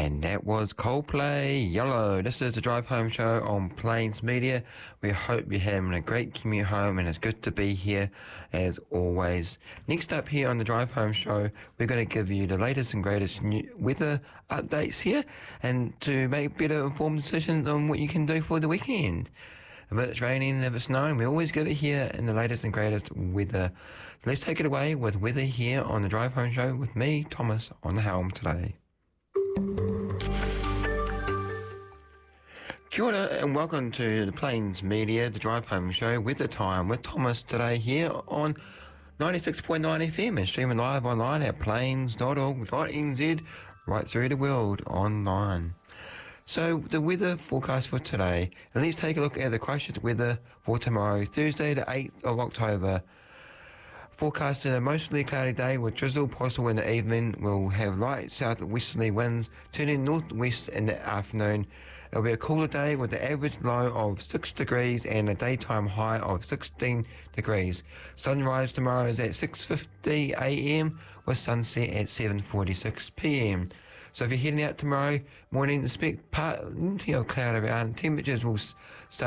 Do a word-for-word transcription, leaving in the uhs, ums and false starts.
And that was Coldplay, Yellow. This is the Drive Home Show on Plains Media. We hope you're having a great commute home, and it's good to be here as always. Next up here on the Drive Home Show, we're going to give you the latest and greatest new weather updates here, and to make better informed decisions on what you can do for the weekend. If it's raining, if it's snowing, we always give it here in the latest and greatest weather. Let's take it away with weather here on the Drive Home Show with me, Thomas, on the helm today. Kia ora and welcome to the Plains Media, the Drive Home Show, Weather Time with Thomas today here on ninety-six point nine F M and streaming live online at plains dot org dot n z, right through the world online. So the weather forecast for today, and let's take a look at the Christchurch weather for tomorrow, Thursday the eighth of October. Forecasted a mostly cloudy day with drizzle possible in the evening. We'll have light southwesterly winds turning northwest in the afternoon. It'll be a cooler day with the average low of six degrees and a daytime high of sixteen degrees. Sunrise tomorrow is at six fifty a m with sunset at seven forty-six p m. So if you're heading out tomorrow morning, expect plenty of cloud around. Temperatures will start